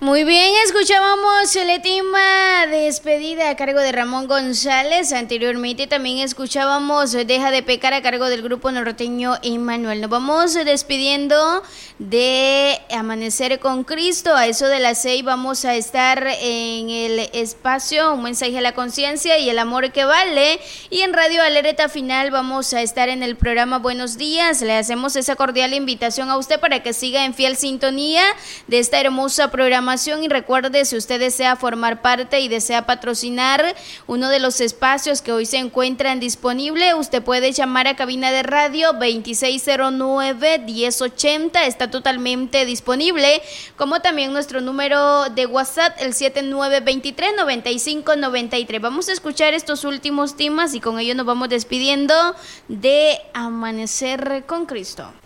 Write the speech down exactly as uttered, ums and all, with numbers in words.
Muy bien, escuchábamos el tema Despedida a cargo de Ramón González. Anteriormente también escuchábamos Deja de pecar a cargo del grupo norteño Emmanuel. Nos vamos despidiendo de Amanecer con Cristo. A eso de las seis vamos a estar en el espacio Un mensaje a la conciencia y el amor que vale. Y en Radio Alerta Final vamos a estar en el programa Buenos Días. Le hacemos esa cordial invitación a usted para que siga en fiel sintonía de esta hermosa programación. Y recuerde, si usted desea formar parte y desea patrocinar uno de los espacios que hoy se encuentran disponibles, usted puede llamar a cabina de radio veintiséis cero nueve, diez ochenta, está totalmente disponible, como también nuestro número de WhatsApp, el siete nueve dos tres, nueve cinco nueve tres. Vamos a escuchar estos últimos temas y con ello nos vamos despidiendo de Amanecer con Cristo.